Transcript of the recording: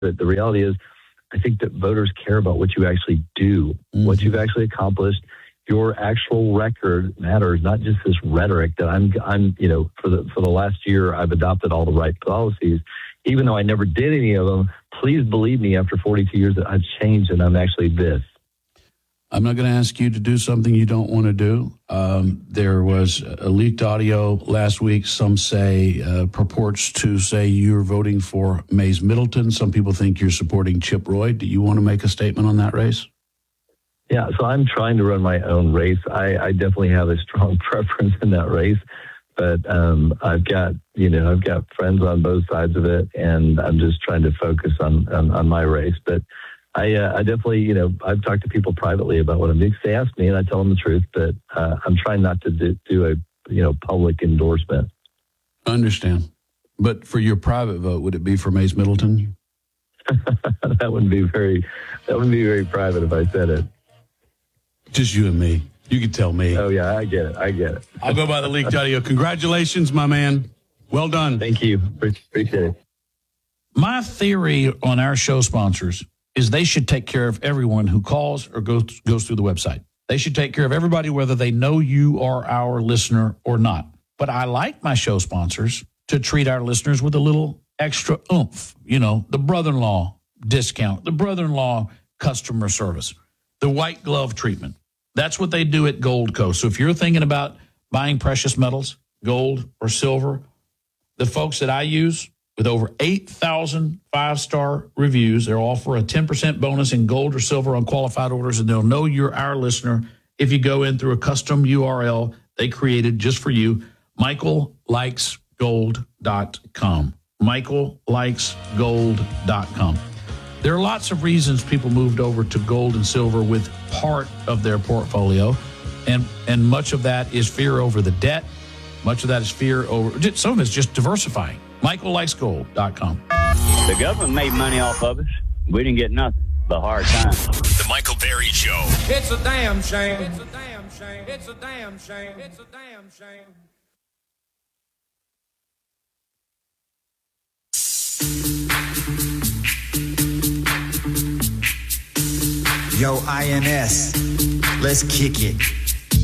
But the reality is, I think that voters care about what you actually do, what you've actually accomplished. Your actual record matters, not just this rhetoric that I'm for the last year, I've adopted all the right policies, even though I never did any of them. Please believe me, after 42 years, that I've changed and I'm actually this. I'm not going to ask you to do something you don't want to do. There was a leaked audio last week. Some say purports to say you're voting for Mays Middleton. Some people think you're supporting Chip Roy. Do you want to make a statement on that race? Yeah, so I'm trying to run my own race. I definitely have a strong preference in that race, but I've got friends on both sides of it, and I'm just trying to focus on my race. But I definitely, I've talked to people privately about what I'm doing. They ask me, and I tell them the truth, but I'm trying not to do a public endorsement. I understand. But for your private vote, would it be for Mays Middleton? That wouldn't be very private if I said it. Just you and me. You can tell me. Oh, yeah, I get it. I'll go by the leaked audio. Congratulations, my man. Well done. Thank you. Appreciate it. My theory on our show sponsors is they should take care of everyone who calls or goes through the website. They should take care of everybody, whether they know you are our listener or not. But I like my show sponsors to treat our listeners with a little extra oomph. The brother-in-law discount, the brother-in-law customer service, the white glove treatment. That's what they do at Gold Coast. So if you're thinking about buying precious metals, gold or silver, the folks that I use with over 8,000 five-star reviews, they'll offer a 10% bonus in gold or silver on qualified orders, and they'll know you're our listener if you go in through a custom URL they created just for you, michaellikesgold.com. michaellikesgold.com. There are lots of reasons people moved over to gold and silver with part of their portfolio, and much of that is fear over the debt. Much of that is fear over, some of it's just diversifying. michaellikesgold.com. The government made money off of us. We didn't get nothing but hard times. The Michael Berry Show. It's a damn shame. It's a damn shame. It's a damn shame. It's a damn shame. Yo, INS, let's kick it.